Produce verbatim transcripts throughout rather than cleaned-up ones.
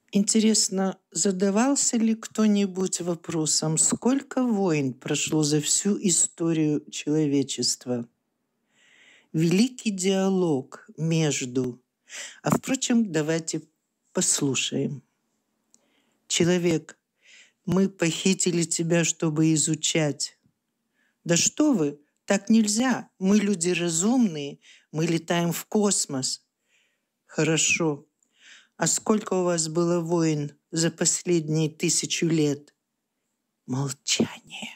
Интересно, задавался ли кто-нибудь вопросом, сколько войн прошло за всю историю человечества? Великий диалог между... А впрочем, давайте послушаем. Человек, мы похитили тебя, чтобы изучать. Да что вы, так нельзя. Мы люди разумные, мы летаем в космос. Хорошо. А сколько у вас было войн за последние тысячу лет? Молчание.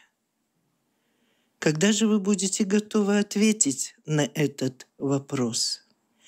Когда же вы будете готовы ответить на этот вопрос?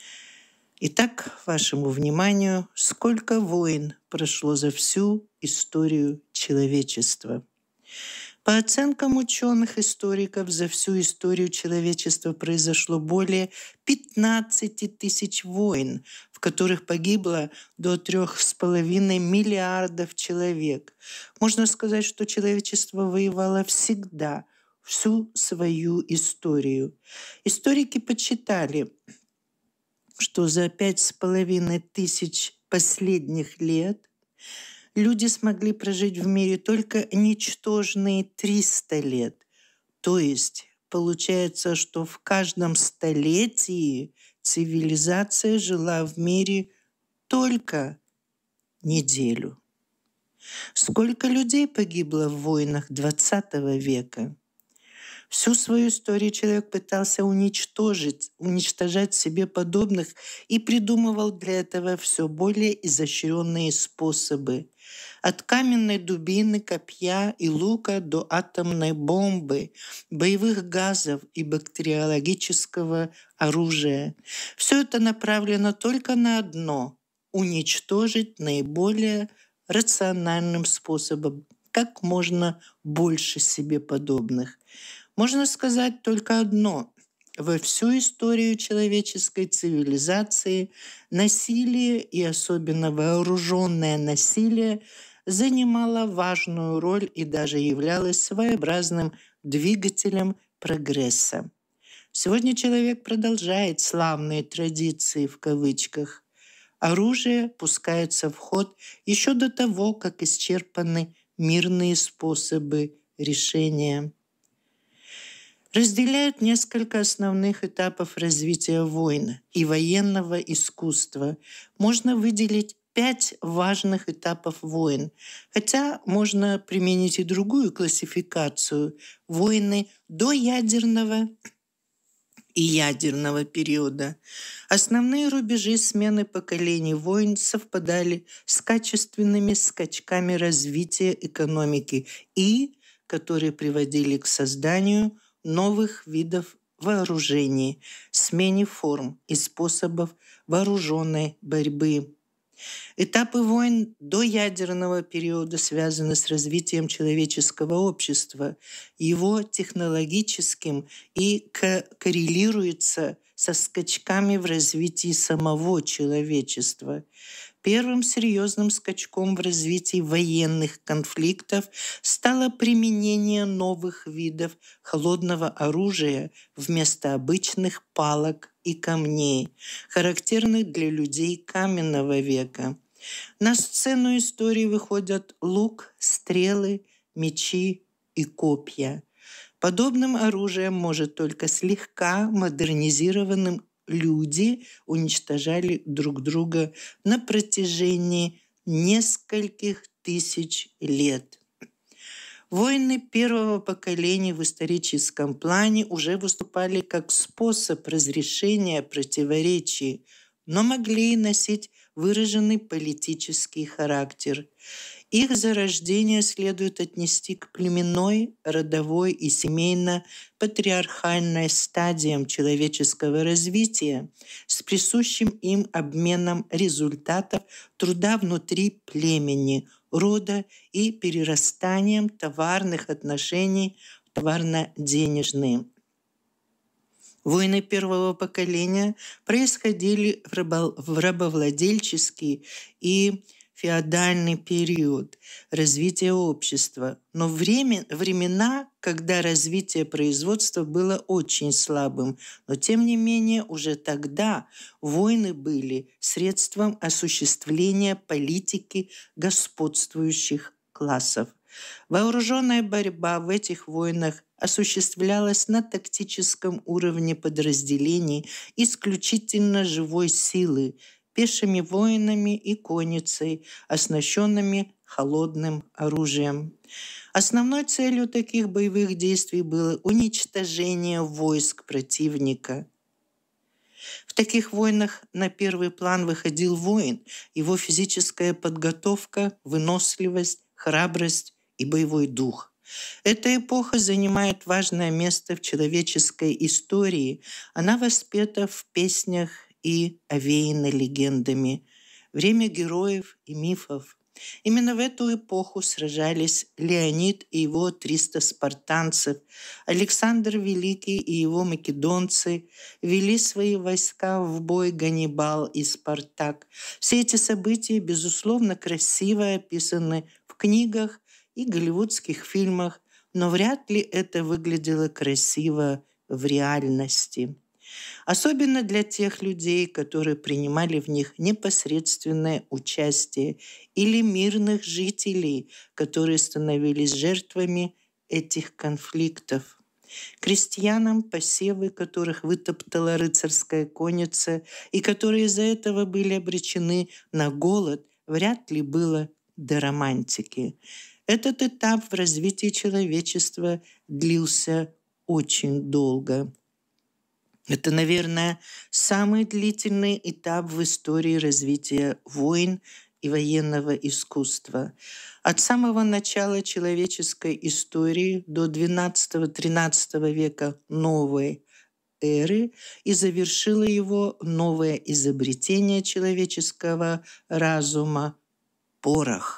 Итак, вашему вниманию, сколько войн прошло за всю историю человечества? По оценкам ученых-историков, за всю историю человечества произошло более пятнадцати тысяч войн, в которых погибло до трех с половиной миллиардов человек. Можно сказать, что человечество воевало всегда, всю свою историю. Историки подсчитали, что за пять с половиной тысяч последних лет люди смогли прожить в мире только ничтожные триста лет. То есть получается, что в каждом столетии цивилизация жила в мире только неделю. Сколько людей погибло в войнах двадцатого века? Всю свою историю человек пытался уничтожить, уничтожать себе подобных и придумывал для этого все более изощренные способы. От каменной дубины, копья и лука до атомной бомбы, боевых газов и бактериологического оружия. Все это направлено только на одно – уничтожить наиболее рациональным способом как можно больше себе подобных. Можно сказать только одно. Во всю историю человеческой цивилизации насилие, и особенно вооруженное насилие, занимало важную роль и даже являлось своеобразным двигателем прогресса. Сегодня человек продолжает славные традиции в кавычках. Оружие пускается в ход еще до того, как исчерпаны мирные способы решения. Разделяют несколько основных этапов развития войн и военного искусства. Можно выделить пять важных этапов войн, хотя можно применить и другую классификацию – войны до ядерного и ядерного периода. Основные рубежи смены поколений войн совпадали с качественными скачками развития экономики и которые приводили к созданию новых видов вооружений, смене форм и способов вооруженной борьбы. Этапы войн до ядерного периода связаны с развитием человеческого общества, его технологическим и коррелируются со скачками в развитии самого человечества. Первым серьезным скачком в развитии военных конфликтов стало применение новых видов холодного оружия вместо обычных палок и камней, характерных для людей каменного века. На сцену истории выходят лук, стрелы, мечи и копья. Подобным оружием может только слегка модернизированным люди уничтожали друг друга на протяжении нескольких тысяч лет. Войны первого поколения в историческом плане уже выступали как способ разрешения противоречий, но могли и носить выраженный политический характер. Их зарождение следует отнести к племенной, родовой и семейно-патриархальной стадиям человеческого развития с присущим им обменом результатов труда внутри племени, рода и перерастанием товарных отношений в товарно-денежные. Войны первого поколения происходили в рабовладельческие и феодальный период развития общества, но время, времена, когда развитие производства было очень слабым, но тем не менее уже тогда войны были средством осуществления политики господствующих классов. Вооруженная борьба в этих войнах осуществлялась на тактическом уровне подразделений исключительно живой силы, пешими воинами и конницей, оснащенными холодным оружием. Основной целью таких боевых действий было уничтожение войск противника. В таких войнах на первый план выходил воин, его физическая подготовка, выносливость, храбрость и боевой дух. Эта эпоха занимает важное место в человеческой истории. Она воспета в песнях и овеяна легендами. Время героев и мифов. Именно в эту эпоху сражались Леонид и его триста спартанцев. Александр Великий и его македонцы вели свои войска в бой Ганнибал и Спартак. Все эти события, безусловно, красиво описаны в книгах и голливудских фильмах, но вряд ли это выглядело красиво в реальности. Особенно для тех людей, которые принимали в них непосредственное участие, или мирных жителей, которые становились жертвами этих конфликтов. Крестьянам, посевы которых вытоптала рыцарская конница и которые из-за этого были обречены на голод, вряд ли было до романтики. Этот этап в развитии человечества длился очень долго. Это, наверное, самый длительный этап в истории развития войн и военного искусства. От самого начала человеческой истории до двенадцатого-тринадцатого века новой эры и завершило его новое изобретение человеческого разума – порох.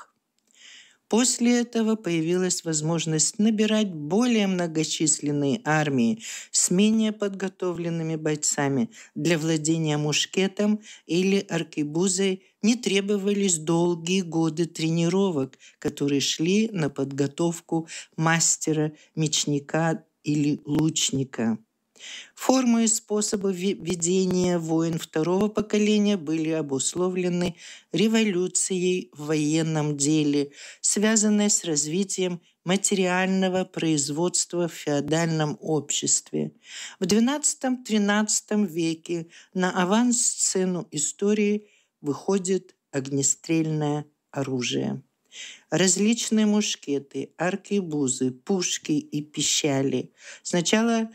После этого появилась возможность набирать более многочисленные армии с менее подготовленными бойцами. Для владения мушкетом или аркебузой не требовались долгие годы тренировок, которые шли на подготовку мастера, мечника или лучника. Формы и способы ведения войн второго поколения были обусловлены революцией в военном деле, связанной с развитием материального производства в феодальном обществе. В двенадцатом-тринадцатом веке на авансцену истории выходит огнестрельное оружие. Различные мушкеты, аркебузы, пушки и пищали. Сначала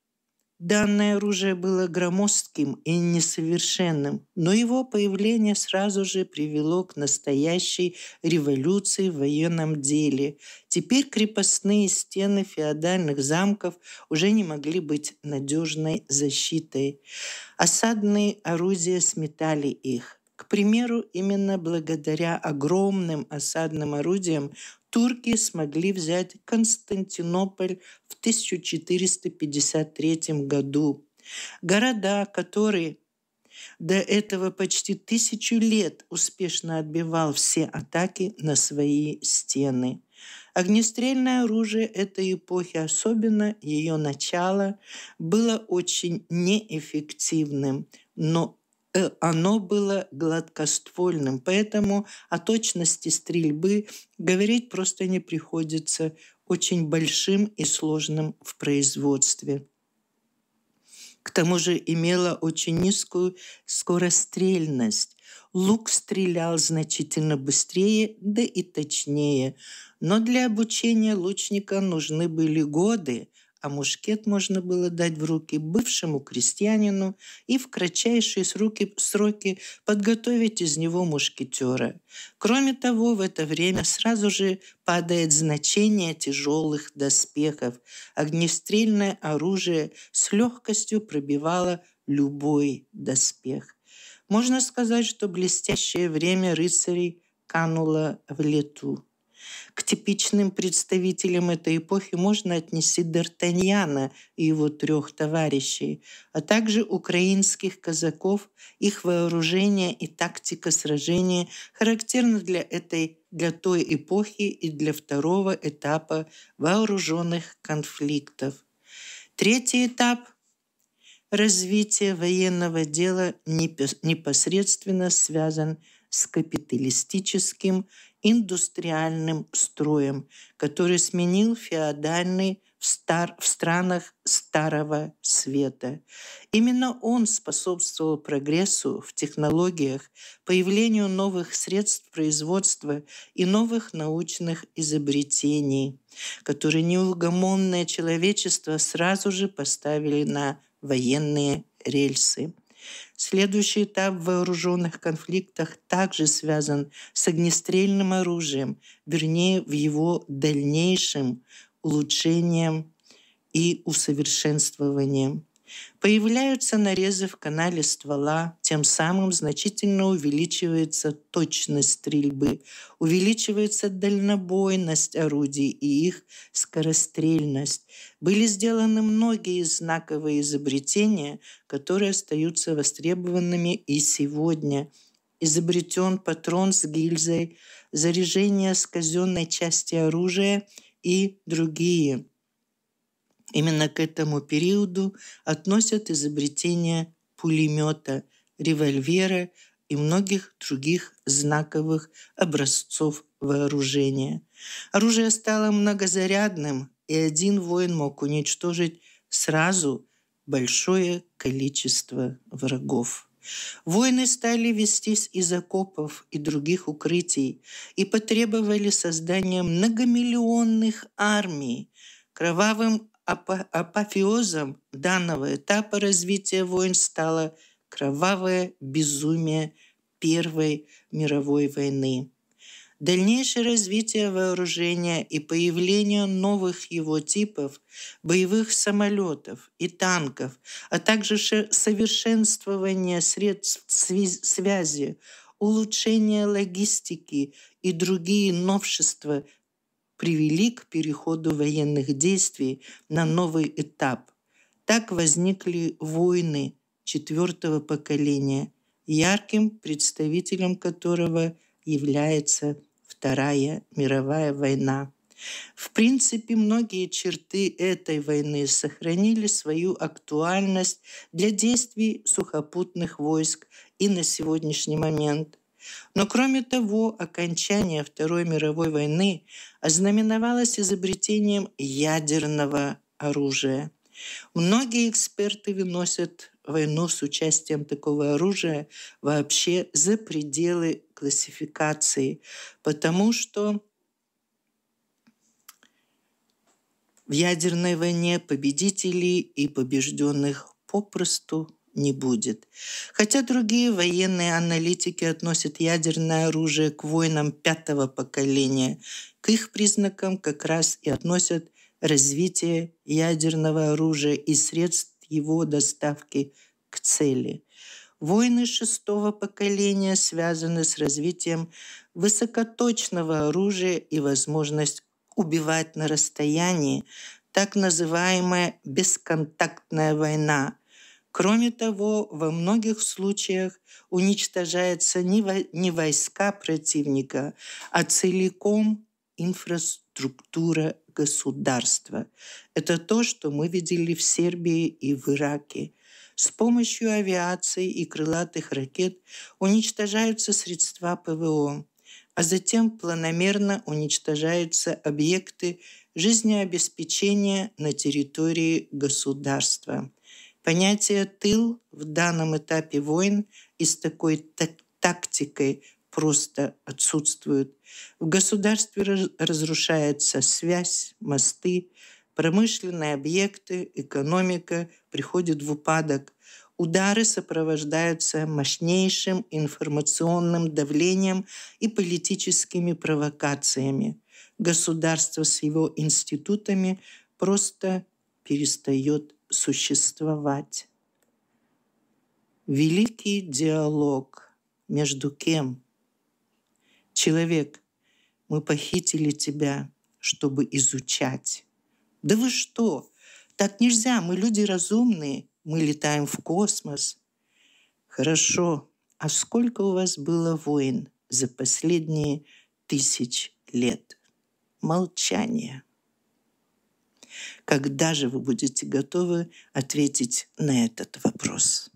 данное оружие было громоздким и несовершенным, но его появление сразу же привело к настоящей революции в военном деле. Теперь крепостные стены феодальных замков уже не могли быть надежной защитой. Осадные орудия сметали их. К примеру, именно благодаря огромным осадным орудиям турки смогли взять Константинополь в тысяча четыреста пятьдесят третьем году. Города, которые до этого почти тысячу лет успешно отбивал все атаки на свои стены. Огнестрельное оружие этой эпохи, особенно ее начало, было очень неэффективным, но оно было гладкоствольным, поэтому о точности стрельбы говорить просто не приходится, очень большим и сложным в производстве. К тому же имело очень низкую скорострельность. Лук стрелял значительно быстрее, да и точнее, но для обучения лучника нужны были годы, а мушкет можно было дать в руки бывшему крестьянину и в кратчайшие сроки, сроки подготовить из него мушкетера. Кроме того, в это время сразу же падает значение тяжелых доспехов. Огнестрельное оружие с легкостью пробивало любой доспех. Можно сказать, что блестящее время рыцарей кануло в лету. К типичным представителям этой эпохи можно отнести Д'Артаньяна и его трех товарищей, а также украинских казаков. Их вооружение и тактика сражения характерны для этой, для той эпохи и для второго этапа вооруженных конфликтов. Третий этап развития военного дела непосредственно связан с капиталистическим индустриальным строем, который сменил феодальный в, стар, в странах Старого Света. Именно он способствовал прогрессу в технологиях, появлению новых средств производства и новых научных изобретений, которые неугомонное человечество сразу же поставили на военные рельсы. Следующий этап в вооруженных конфликтах также связан с огнестрельным оружием, вернее, в его дальнейшем улучшением и усовершенствованием. Появляются нарезы в канале ствола, тем самым значительно увеличивается точность стрельбы, увеличивается дальнобойность орудий и их скорострельность. Были сделаны многие знаковые изобретения, которые остаются востребованными и сегодня. Изобретен патрон с гильзой, заряжение с казенной части оружия и другие. Именно к этому периоду относят изобретение пулемета, револьвера и многих других знаковых образцов вооружения. Оружие стало многозарядным, и один воин мог уничтожить сразу большое количество врагов. Войны стали вестись из окопов и других укрытий и потребовали создания многомиллионных армий. Кровавым апофеозом данного этапа развития войн стало кровавое безумие Первой мировой войны. Дальнейшее развитие вооружения и появление новых его типов, боевых самолетов и танков, а также совершенствование средств связи, улучшение логистики и другие новшества привели к переходу военных действий на новый этап. Так возникли войны четвертого поколения, ярким представителем которого является Вторая мировая война. В принципе, многие черты этой войны сохранили свою актуальность для действий сухопутных войск и на сегодняшний момент. Но кроме того, окончание Второй мировой войны ознаменовалось изобретением ядерного оружия. Многие эксперты выносят войну с участием такого оружия вообще за пределы классификации, потому что в ядерной войне победителей и побежденных попросту не будет. Хотя другие военные аналитики относят ядерное оружие к войнам пятого поколения, к их признакам как раз и относят развитие ядерного оружия и средств его доставки к цели. Войны шестого поколения связаны с развитием высокоточного оружия и возможность убивать на расстоянии, так называемая бесконтактная война. Кроме того, во многих случаях уничтожаются не, во, не войска противника, а целиком инфраструктура государства. Это то, что мы видели в Сербии и в Ираке. С помощью авиации и крылатых ракет уничтожаются средства ПВО, а затем планомерно уничтожаются объекты жизнеобеспечения на территории государства. Понятие «тыл» в данном этапе войн и с такой так- тактикой просто отсутствует. В государстве раз- разрушается связь, мосты, промышленные объекты, экономика приходит в упадок. Удары сопровождаются мощнейшим информационным давлением и политическими провокациями. Государство с его институтами просто перестает существовать. Великий диалог между кем? Человек Мы похитили тебя, чтобы изучать. Да вы что? Так нельзя, мы люди разумные, мы летаем в космос. Хорошо, а сколько у вас было войн за последние тысячи лет? Молчание. Когда же вы будете готовы ответить на этот вопрос?